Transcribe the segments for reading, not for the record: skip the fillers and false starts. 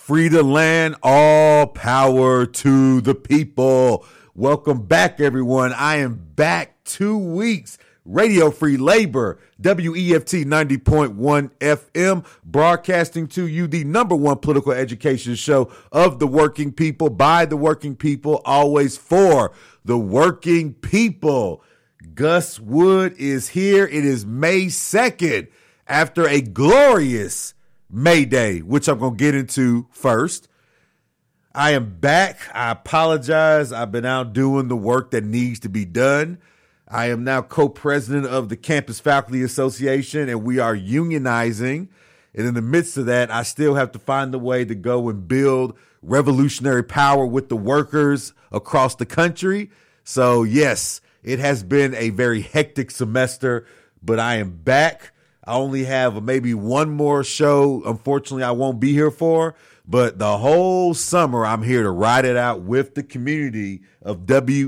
Free the land, all power to the people. Welcome back, everyone. I am back 2 weeks. Radio Free Labor, WEFT 90.1 FM, broadcasting to you the number one political education show of the working people, by the working people, always for the working people. Gus Wood is here. It is May 2nd, after a glorious May Day, which I'm going to get into first. I am back. I apologize. I've been out doing the work that needs to be done. I am now co-president of the Campus Faculty Association, and we are unionizing. And in the midst of that, I still have to find a way to go and build revolutionary power with the workers across the country. So, yes, it has been a very hectic semester, but I am back. I only have maybe one more show, unfortunately, I won't be here for. But the whole summer, I'm here to ride it out with the community of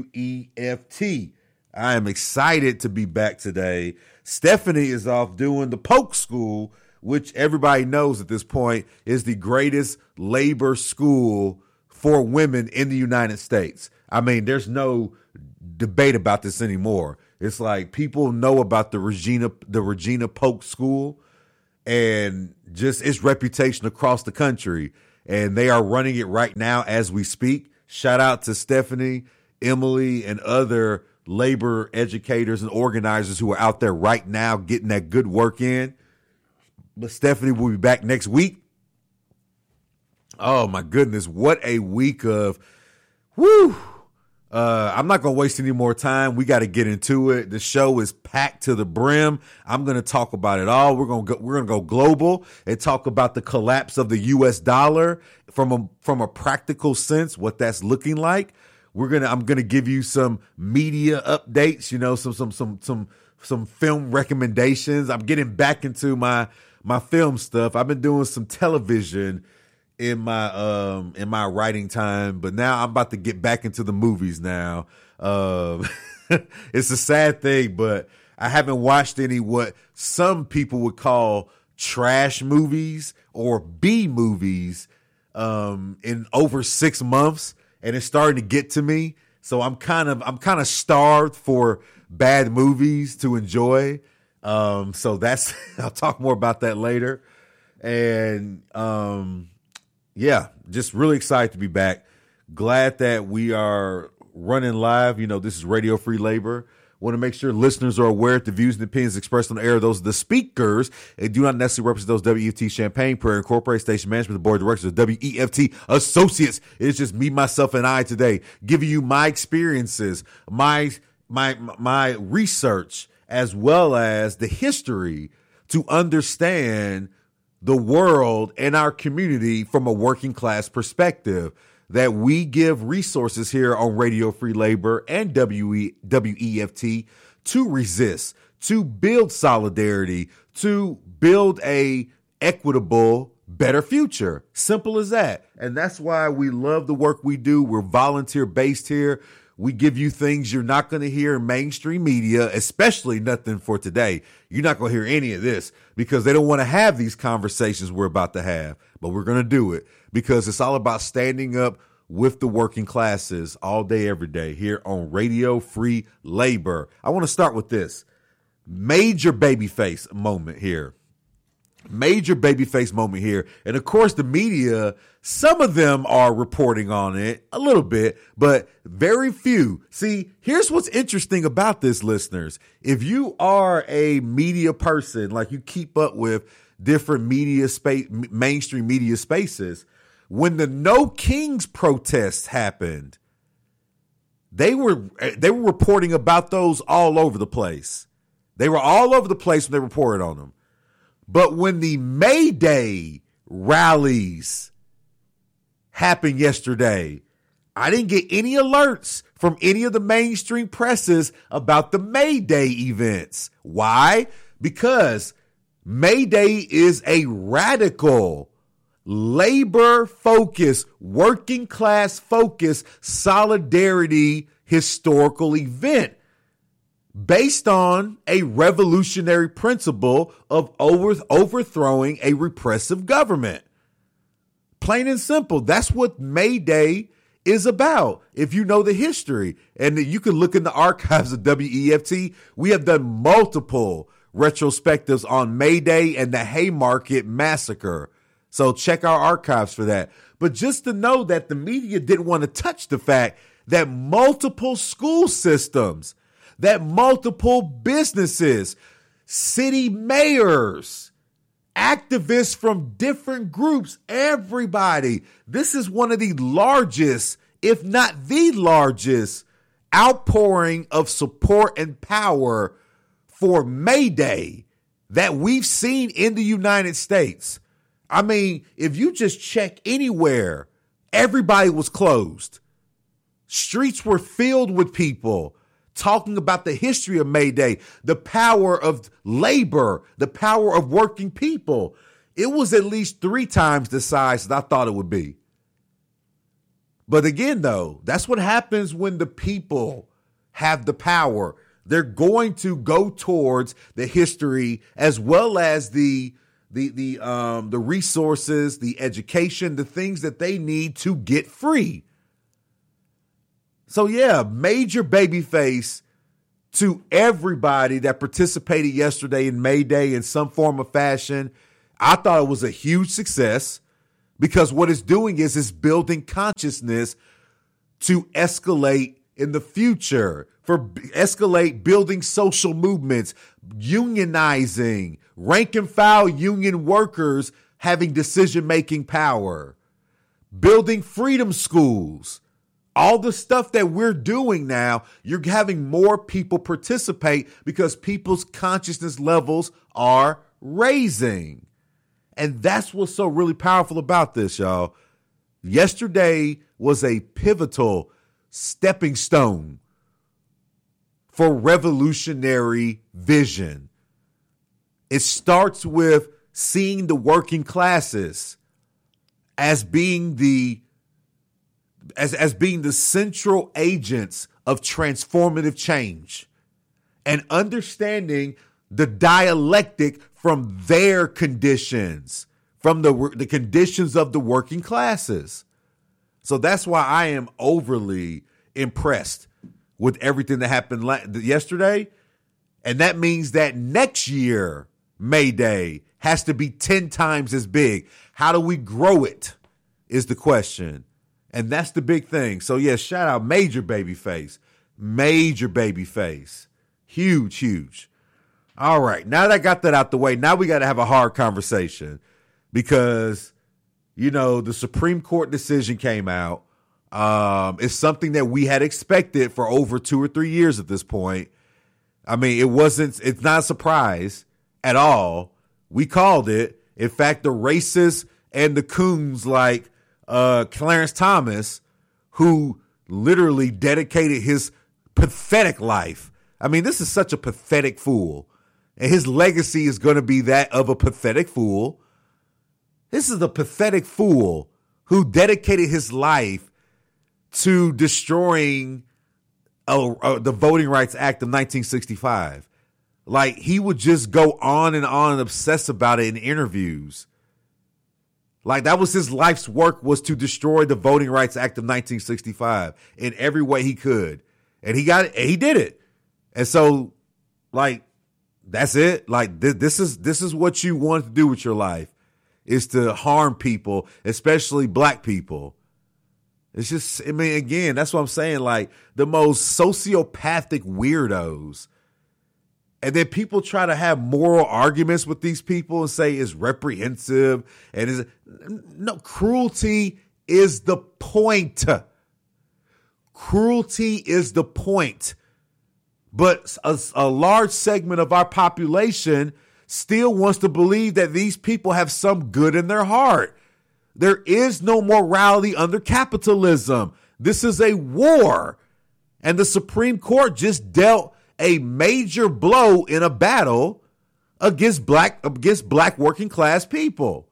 WEFT. I am excited to be back today. Stephanie is off doing the Polk School, which everybody knows at this point is the greatest labor school for women in the United States. I mean, there's no debate about this anymore. It's like people know about the Regina Polk School and just its reputation across the country. And they are running it right now as we speak. Shout out to Stephanie, Emily, and other labor educators and organizers who are out there right now getting that good work in. But Stephanie will be back next week. Oh, my goodness. What a week of woo. I'm not going to waste any more time. We got to get into it. The show is packed to the brim. I'm going to talk about it all. We're going to go global and talk about the collapse of the U.S. dollar from a practical sense, what that's looking like. I'm going to give you some media updates, some film recommendations. I'm getting back into my film stuff. I've been doing some television in my writing time, but now I'm about to get back into the movies now. It's a sad thing, but I haven't watched any what some people would call trash movies or B movies in over 6 months, and it's starting to get to me. So I'm kind of starved for bad movies to enjoy. So that's I'll talk more about that later. And yeah, just really excited to be back. Glad that we are running live. This is Radio Free Labor. Want to make sure listeners are aware that the views and opinions expressed on the air, those are the speakers, and do not necessarily represent those WEFT Champaign Prairie Incorporated Station Management, the Board of Directors of WEFT Associates. It's just me, myself, and I today, giving you my experiences, my research, as well as the history to understand the world and our community from a working class perspective, that we give resources here on Radio Free Labor and WEFT to resist, to build solidarity, to build a equitable, better future. Simple as that. And that's why we love the work we do. We're volunteer based here. We give you things you're not going to hear in mainstream media, especially nothing for today. You're not going to hear any of this because they don't want to have these conversations we're about to have. But we're going to do it because it's all about standing up with the working classes all day, every day here on Radio Free Labor. I want to start with this major babyface moment here. Major babyface moment here. And of course, the media, some of them are reporting on it a little bit, but very few. See, here's what's interesting about this, listeners. If you are a media person, like you keep up with different media space, mainstream media spaces, when the No Kings protests happened, they were reporting about those all over the place. They were all over the place when they reported on them. But when the May Day rallies happened yesterday, I didn't get any alerts from any of the mainstream presses about the May Day events. Why? Because May Day is a radical, labor-focused, working-class-focused solidarity historical event based on a revolutionary principle of overthrowing a repressive government. Plain and simple. That's what May Day is about. If you know the history, and you can look in the archives of WEFT, we have done multiple retrospectives on May Day and the Haymarket Massacre. So check our archives for that. But just to know that the media didn't want to touch the fact that multiple school systems, that multiple businesses, city mayors, activists from different groups, everybody. This is one of the largest, if not the largest, outpouring of support and power for May Day that we've seen in the United States. I mean, if you just check anywhere, everybody was closed. Streets were filled with people talking about the history of May Day, the power of labor, the power of working people. It was at least 3 times the size that I thought it would be. But again, though, that's what happens when the people have the power. They're going to go towards the history as well as the resources, the education, the things that they need to get free. So yeah, major babyface to everybody that participated yesterday in May Day in some form of fashion. I thought it was a huge success because what it's doing is it's building consciousness to escalate in the future, building social movements, unionizing, rank and file union workers having decision-making power, building freedom schools. All the stuff that we're doing now, you're having more people participate because people's consciousness levels are raising. And that's what's so really powerful about this, y'all. Yesterday was a pivotal stepping stone for revolutionary vision. It starts with seeing the working classes as being the central agents of transformative change and understanding the dialectic from their conditions, from the conditions of the working classes. So that's why I am overly impressed with everything that happened yesterday. And that means that next year, May Day has to be 10 times as big. How do we grow it is the question. And that's the big thing. So, yeah, shout out Major Babyface. Major Babyface. Huge, huge. All right. Now that I got that out the way, now we got to have a hard conversation because, you know, the Supreme Court decision came out. It's something that we had expected for over 2 or 3 years at this point. I mean, it's not a surprise at all. We called it. In fact, the racists and the coons like Clarence Thomas, who literally dedicated his pathetic life. I mean, this is such a pathetic fool. And his legacy is going to be that of a pathetic fool. This is a pathetic fool who dedicated his life to destroying the Voting Rights Act of 1965. Like, he would just go on and obsess about it in interviews. Like, that was his life's work, was to destroy the Voting Rights Act of 1965 in every way he could. And he got it. And he did it. And so, like, that's it. Like, this is what you want to do with your life, is to harm people, especially black people. It's just, I mean, again, that's what I'm saying. Like, the most sociopathic weirdos. And then people try to have moral arguments with these people and say it's reprehensive. And no, cruelty is the point. Cruelty is the point. But a large segment of our population still wants to believe that these people have some good in their heart. There is no morality under capitalism. This is a war. And the Supreme Court just dealt a major blow in a battle against black working class people.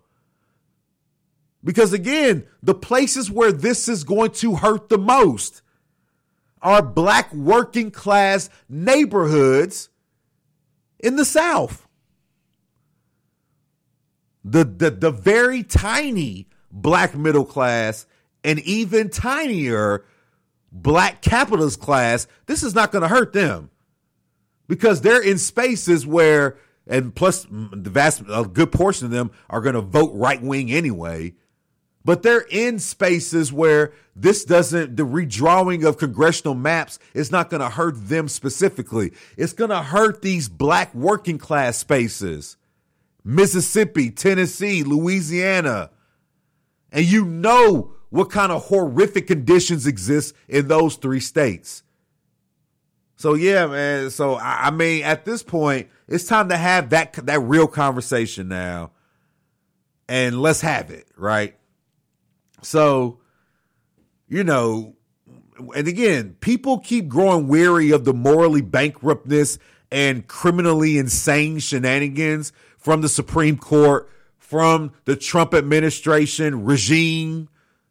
Because again, the places where this is going to hurt the most are black working class neighborhoods in the South. The very tiny black middle class, and even tinier black capitalist class, this is not going to hurt them because they're in spaces where, and plus a good portion of them are going to vote right wing anyway. But they're in spaces where the redrawing of congressional maps is not going to hurt them specifically. It's going to hurt these black working class spaces. Mississippi, Tennessee, Louisiana. And you know what kind of horrific conditions exist in those three states. So, yeah, man. So, I mean, at this point, it's time to have that real conversation now. And let's have it, right? So, you know, and again, people keep growing weary of the morally bankruptness and criminally insane shenanigans from the Supreme Court, from the Trump administration regime,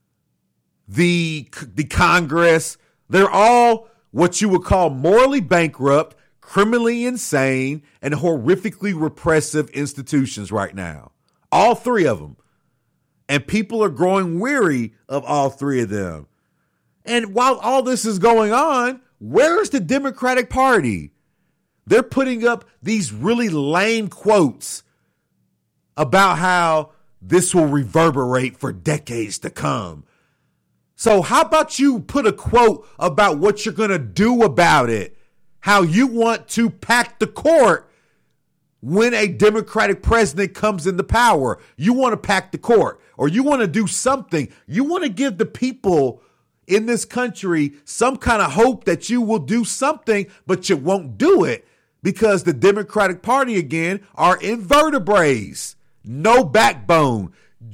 the Congress. They're all what you would call morally bankrupt, criminally insane, and horrifically repressive institutions right now. All three of them. And people are growing weary of all three of them. And while all this is going on, where's the Democratic Party? They're putting up these really lame quotes about how this will reverberate for decades to come. So how about you put a quote about what you're going to do about it? How you want to pack the court when a Democratic president comes into power. You want to pack the court, or you want to do something. You want to give the people in this country some kind of hope that you will do something, but you won't do it because the Democratic Party, again, are invertebrates, no backbone,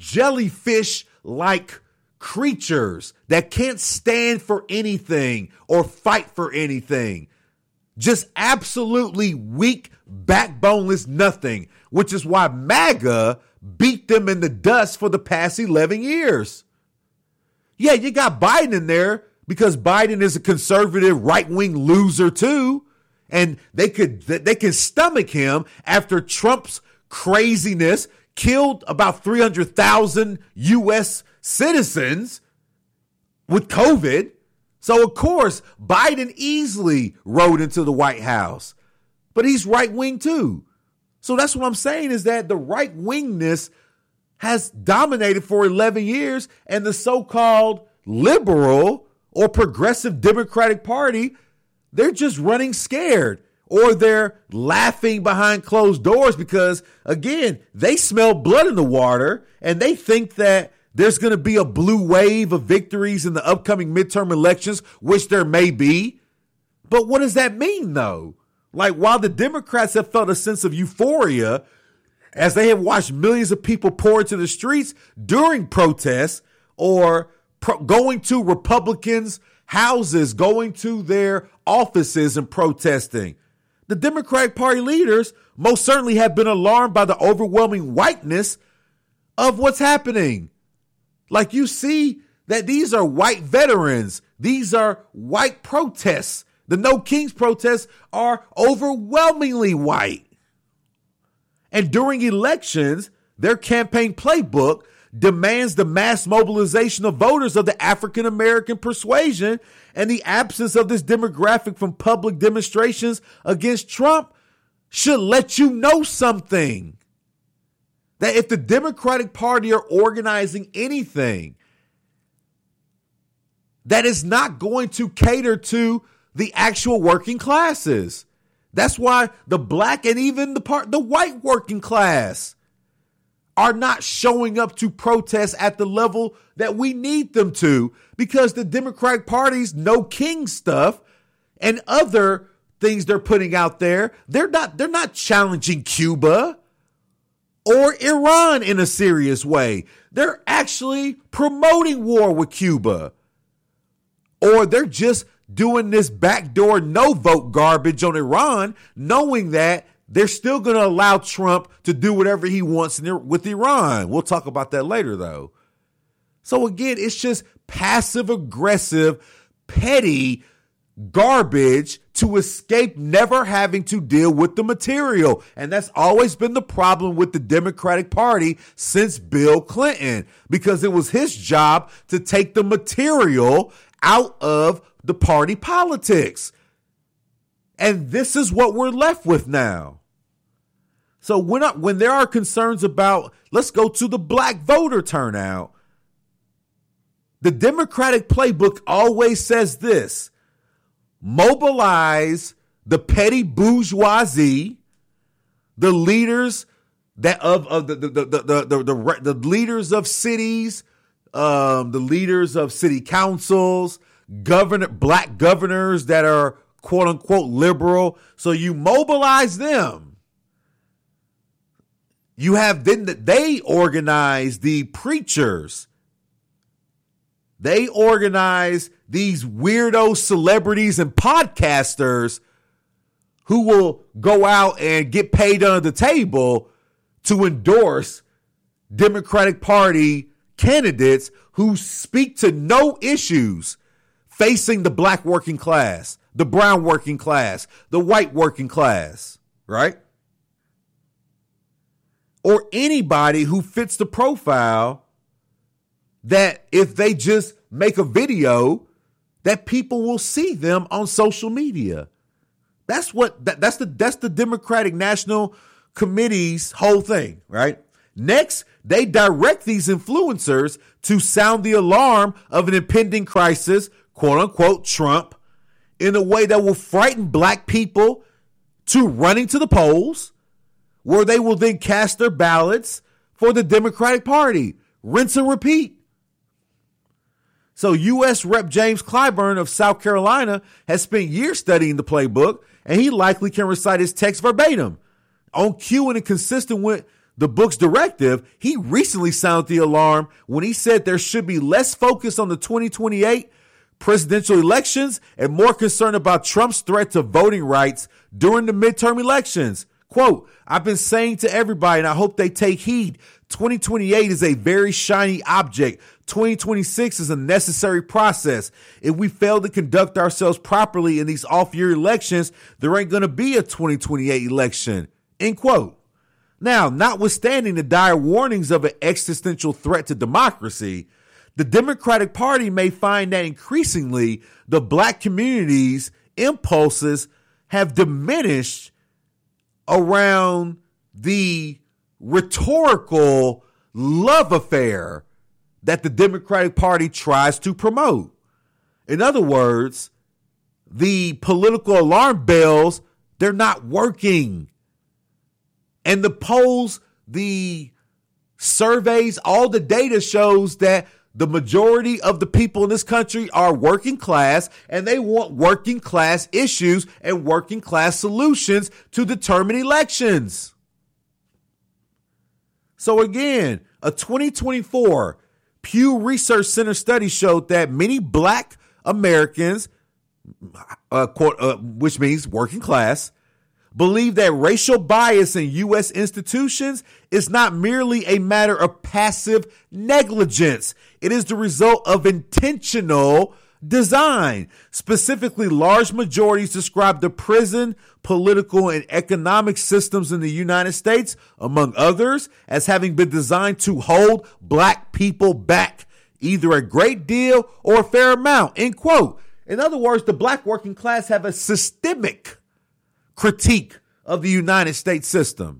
jellyfish-like creatures that can't stand for anything or fight for anything. Just absolutely weak, backboneless nothing, which is why MAGA beat them in the dust for the past 11 years. Yeah, you got Biden in there because Biden is a conservative right-wing loser too, and they can stomach him after Trump's craziness killed about 300,000 U.S. citizens with COVID. So, of course, Biden easily rode into the White House, but he's right-wing too. So that's what I'm saying is that the right-wingness has dominated for 11 years, and the so-called liberal or progressive Democratic Party, they're just running scared, or they're laughing behind closed doors because, again, they smell blood in the water, and they think that there's going to be a blue wave of victories in the upcoming midterm elections, which there may be. But what does that mean, though? Like, while the Democrats have felt a sense of euphoria as they have watched millions of people pour into the streets during protests or going to Republicans' houses, going to their offices and protesting, the Democratic Party leaders most certainly have been alarmed by the overwhelming whiteness of what's happening. Like, you see that these are white veterans. These are white protests. The No Kings protests are overwhelmingly white. And during elections, their campaign playbook demands the mass mobilization of voters of the African American persuasion, and the absence of this demographic from public demonstrations against Trump should let you know something. That if the Democratic Party are organizing anything that is not going to cater to the actual working classes. That's why the black and even the white working class are not showing up to protest at the level that we need them to, because the Democratic Party's No King stuff and other things they're putting out there, they're not challenging Cuba or Iran in a serious way. They're actually promoting war with Cuba. Or they're just doing this backdoor no vote garbage on Iran, knowing that they're still going to allow Trump to do whatever he wants with Iran. We'll talk about that later, though. So again, it's just passive aggressive, petty garbage to escape never having to deal with the material. And that's always been the problem with the Democratic Party since Bill Clinton, because it was his job to take the material out of the party politics. And this is what we're left with now. So when there are concerns about, let's go to the black voter turnout, the Democratic playbook always says this: mobilize the petty bourgeoisie, the leaders that of the leaders of cities, the leaders of city councils, black governors that are quote unquote liberal. So you mobilize them. You have they organize the preachers. They organize these weirdo celebrities and podcasters who will go out and get paid under the table to endorse Democratic Party candidates who speak to no issues facing the black working class, the brown working class, the white working class, right? Or anybody who fits the profile that if they just make a video, that people will see them on social media. That's the Democratic National Committee's whole thing, right? Next, they direct these influencers to sound the alarm of an impending crisis, quote unquote Trump, in a way that will frighten black people to running to the polls, where they will then cast their ballots for the Democratic Party. Rinse and repeat. So U.S. Rep. James Clyburn of South Carolina has spent years studying the playbook, and he likely can recite his text verbatim. On cue and consistent with the book's directive, he recently sounded the alarm when he said there should be less focus on the 2028 presidential elections and more concern about Trump's threat to voting rights during the midterm elections. Quote, I've been saying to everybody, and I hope they take heed, 2028 is a very shiny object. 2026 is a necessary process. If we fail to conduct ourselves properly in these off-year elections, there ain't going to be a 2028 election. End quote. Now, notwithstanding the dire warnings of an existential threat to democracy, the Democratic Party may find that increasingly the black community's impulses have diminished around the rhetorical love affair that the Democratic Party tries to promote. In other words, the political alarm bells, they're not working. And the polls, the surveys, all the data shows that the majority of the people in this country are working class, and they want working class issues and working class solutions to determine elections. So again, a 2024 Pew Research Center study showed that many black Americans, which means working class, believe that racial bias in U.S. institutions is not merely a matter of passive negligence. It is the result of intentional design. Specifically, large majorities describe the prison, political, and economic systems in the United States, among others, as having been designed to hold black people back, either a great deal or a fair amount, end quote. In other words, the black working class have a systemic critique of the United States system.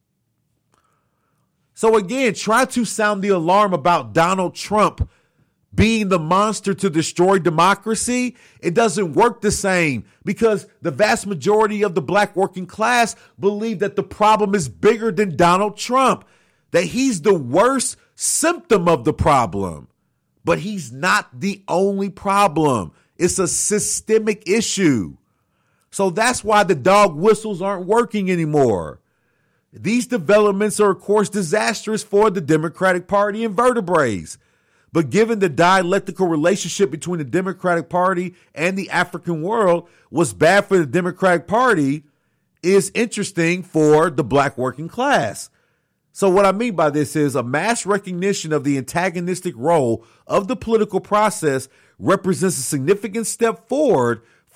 So again, try to sound the alarm about Donald Trump being the monster to destroy democracy. It doesn't work the same, because the vast majority of the black working class believe that the problem is bigger than Donald Trump, that he's the worst symptom of the problem. But he's not the only problem. It's a systemic issue. So that's why the dog whistles aren't working anymore. These developments are, of course, disastrous for the Democratic Party and vertebrates. But given the dialectical relationship between the Democratic Party and the African world, what's bad for the Democratic Party is interesting for the black working class. So what I mean by this is a mass recognition of the antagonistic role of the political process represents a significant step forward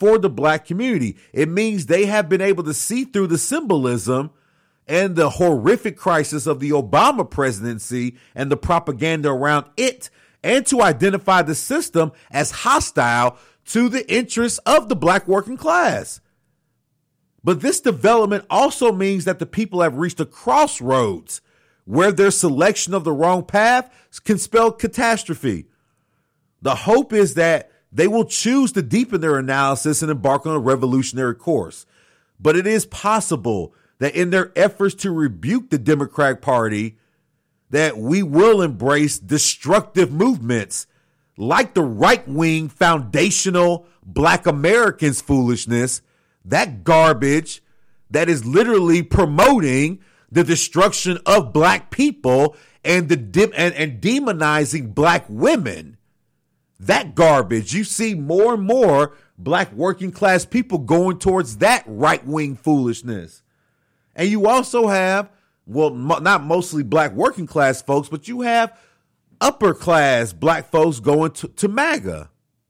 for the black community. It means they have been able to see through the symbolism and the horrific crisis of the Obama presidency and the propaganda around it, and to identify the system as hostile to the interests of the black working class. But this development also means that the people have reached a crossroads where their selection of the wrong path can spell catastrophe. The hope is that they will choose to deepen their analysis and embark on a revolutionary course. But it is possible that in their efforts to rebuke the Democratic Party, that we will embrace destructive movements like the right-wing foundational Black Americans foolishness, that garbage that is literally promoting the destruction of black people and and demonizing black women. That garbage. You see more and more black working class people going towards that right-wing foolishness. And you also have, well, not mostly black working class folks, but you have upper class black folks going to MAGA.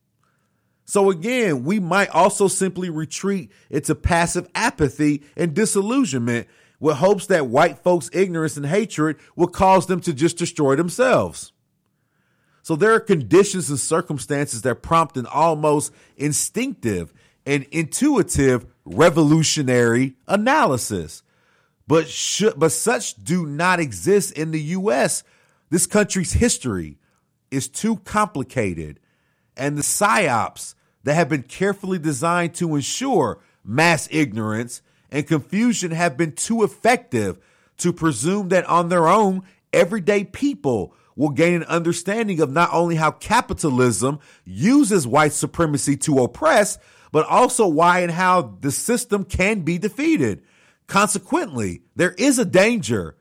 So again, we might also simply retreat into passive apathy and disillusionment with hopes that white folks' ignorance and hatred will cause them to just destroy themselves. So there are conditions and circumstances that prompt an almost instinctive and intuitive revolutionary analysis. But such do not exist in the U.S. This country's history is too complicated, and the psyops that have been carefully designed to ensure mass ignorance and confusion have been too effective to presume that on their own, everyday people will gain an understanding of not only how capitalism uses white supremacy to oppress, but also why and how the system can be defeated. Consequently, there is a danger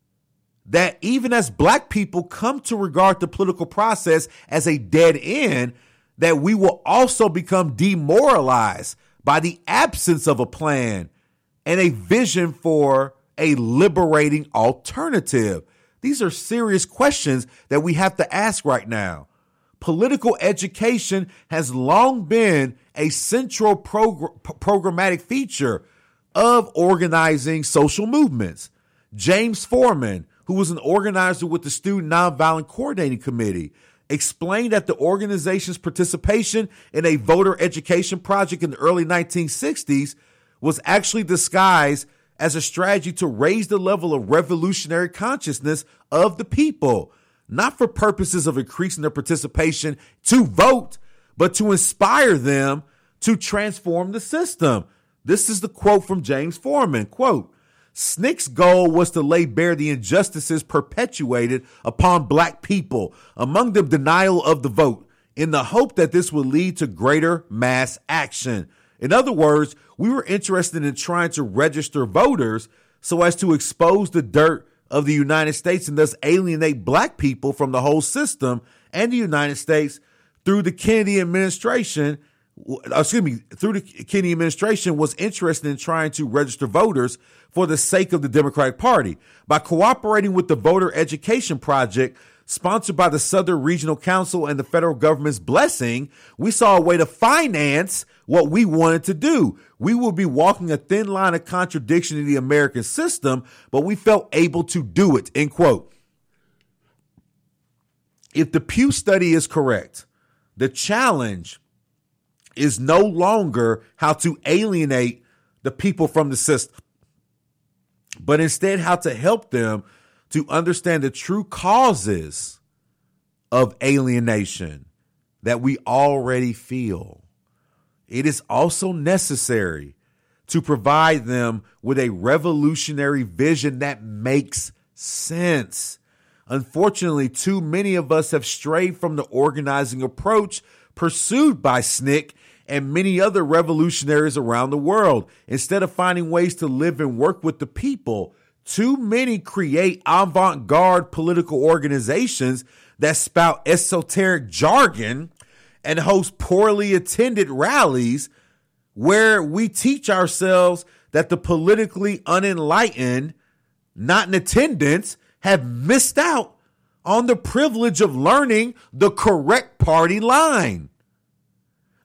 that even as black people come to regard the political process as a dead end, that we will also become demoralized by the absence of a plan and a vision for a liberating alternative. These are serious questions that we have to ask right now. Political education has long been a central programmatic feature of organizing social movements. James Forman, who was an organizer with the Student Nonviolent Coordinating Committee, explained that the organization's participation in a voter education project in the early 1960s was actually disguised as a strategy to raise the level of revolutionary consciousness of the people, not for purposes of increasing their participation to vote, but to inspire them to transform the system. This is the quote from James Forman, quote, SNCC's goal was to lay bare the injustices perpetuated upon black people, among them denial of the vote, in the hope that this would lead to greater mass action. In other words, we were interested in trying to register voters so as to expose the dirt of the United States and thus alienate black people from the whole system and the United States through the Kennedy administration. Through the Kennedy administration was interested in trying to register voters for the sake of the Democratic Party. By cooperating with the voter education project sponsored by the Southern Regional Council and the federal government's blessing, we saw a way to finance what we wanted to do. We will be walking a thin line of contradiction in the American system, but we felt able to do it, end quote. If the Pew study is correct, the challenge is no longer how to alienate the people from the system, but instead how to help them to understand the true causes of alienation that we already feel. It is also necessary to provide them with a revolutionary vision that makes sense. Unfortunately, too many of us have strayed from the organizing approach pursued by SNCC and many other revolutionaries around the world. Instead of finding ways to live and work with the people, too many create avant-garde political organizations that spout esoteric jargon and host poorly attended rallies where we teach ourselves that the politically unenlightened, not in attendance, have missed out on the privilege of learning the correct party line.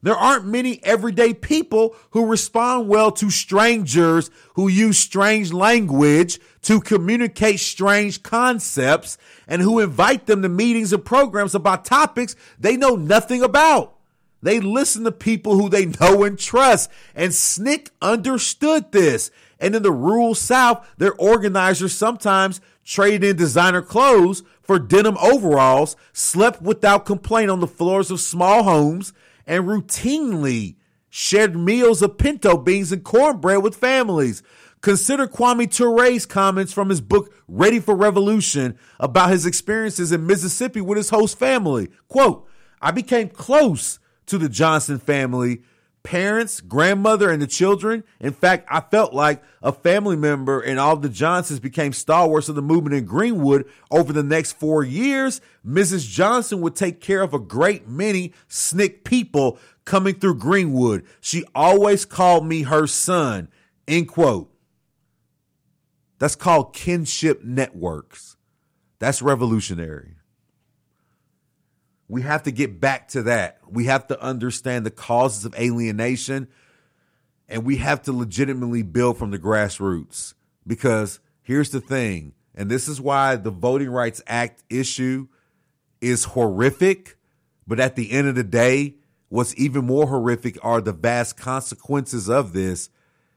There aren't many everyday people who respond well to strangers who use strange language to communicate strange concepts and who invite them to meetings and programs about topics they know nothing about. They listen to people who they know and trust, and SNCC understood this. And in the rural South, their organizers sometimes traded in designer clothes for denim overalls, slept without complaint on the floors of small homes, and routinely shared meals of pinto beans and cornbread with families. Consider Kwame Toure's comments from his book, Ready for Revolution, about his experiences in Mississippi with his host family. Quote, I became close to the Johnson family, parents, grandmother, and the children. In fact, I felt like a family member, and all the Johnsons became stalwarts of the movement in Greenwood. Over the next 4 years, Mrs. Johnson would take care of a great many SNCC people coming through Greenwood. She always called me her son, end quote. That's called kinship networks. That's revolutionary. We have to get back to that. We have to understand the causes of alienation, and we have to legitimately build from the grassroots. Because here's the thing, and this is why the Voting Rights Act issue is horrific, but at the end of the day, what's even more horrific are the vast consequences of this.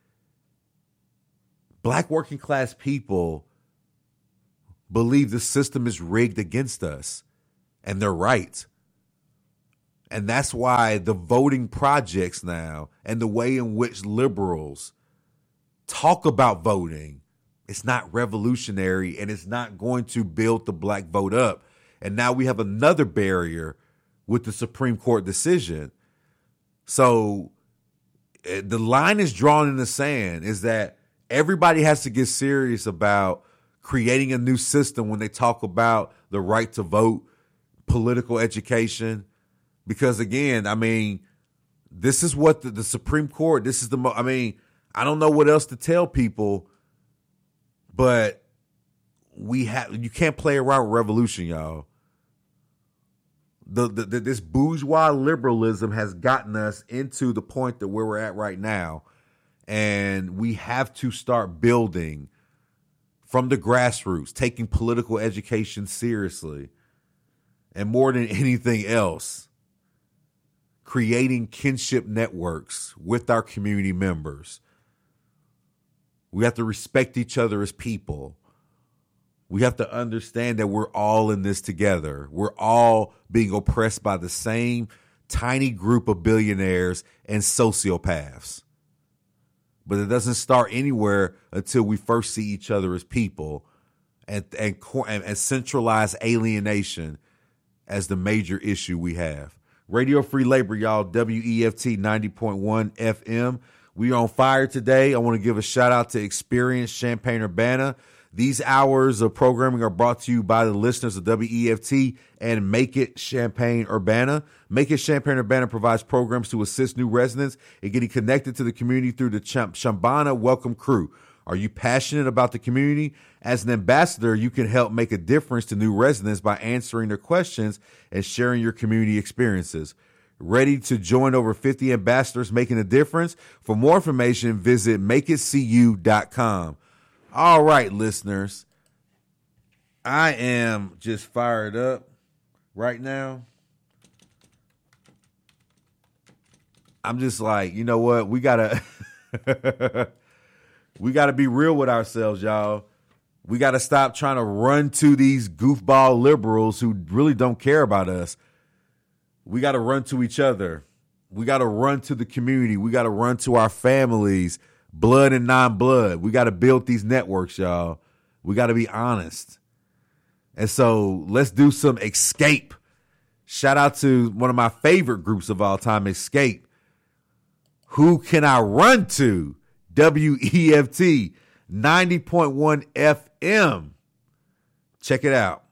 Black working class people believe the system is rigged against us. And they're right. And that's why the voting projects now and the way in which liberals talk about voting, it's not revolutionary, and it's not going to build the black vote up. And now we have another barrier with the Supreme Court decision. So the line is drawn in the sand is that everybody has to get serious about creating a new system when they talk about the right to vote, political education, because again, I mean, this is what the Supreme Court, this is I don't know what else to tell people, but you can't play around with revolution, y'all. This bourgeois liberalism has gotten us into the point that where we're at right now, and we have to start building from the grassroots, taking political education seriously. And more than anything else, creating kinship networks with our community members. We have to respect each other as people. We have to understand that we're all in this together. We're all being oppressed by the same tiny group of billionaires and sociopaths. But it doesn't start anywhere until we first see each other as people and centralize alienation as the major issue we have. Radio Free Labor, y'all, WEFT 90.1 FM. We are on fire today. I want to give a shout out to Experience Champaign-Urbana. These hours of programming are brought to you by the listeners of WEFT and Make It Champaign-Urbana. Make It Champaign-Urbana provides programs to assist new residents in getting connected to the community through the Chambana Welcome Crew. Are you passionate about the community? As an ambassador, you can help make a difference to new residents by answering their questions and sharing your community experiences. Ready to join over 50 ambassadors making a difference? For more information, visit makeitcu.com. All right, listeners, I am just fired up right now. I'm just like, you know what? We gotta be real with ourselves, y'all. We got to stop trying to run to these goofball liberals who really don't care about us. We got to run to each other. We got to run to the community. We got to run to our families, blood and non-blood. We got to build these networks, y'all. We got to be honest. And so let's do some Escape. Shout out to one of my favorite groups of all time, Escape. Who can I run to? WEFT 90.1 FM. Check it out.